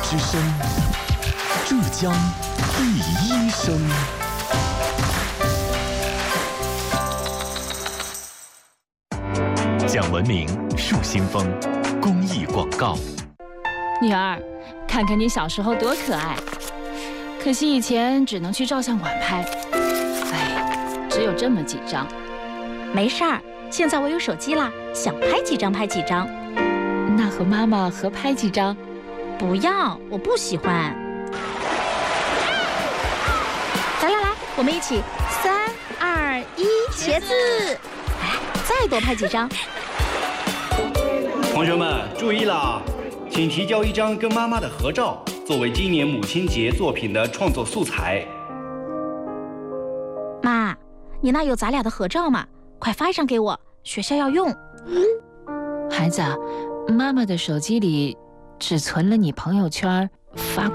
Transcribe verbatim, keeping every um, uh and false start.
之声，浙江第一声。讲文明树新风公益广告。 女儿，看看你小时候多可爱，可惜以前只能去照相馆拍，哎，只有这么几张。 没事儿，现在我有手机啦，想拍几张拍几张。 那和妈妈合拍几张？ 不要，我不喜欢。来来来，我们一起，三二一，茄子！来，再多拍几张。 同学们注意啦，请提交一张跟妈妈的合照，作为今年母亲节作品的创作素材。 妈，你那有咱俩的合照吗？快发一张给我，学校要用。 孩子，妈妈的手机里只存了你朋友圈发